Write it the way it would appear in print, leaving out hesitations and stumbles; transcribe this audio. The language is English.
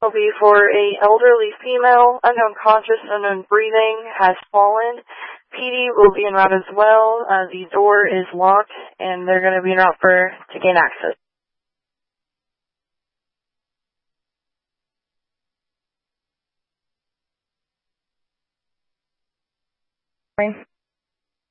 Will be for a elderly female, unknown conscious, unknown breathing, has fallen. PD will be en route as well. The door is locked, and they're going to be en route to gain access. Right.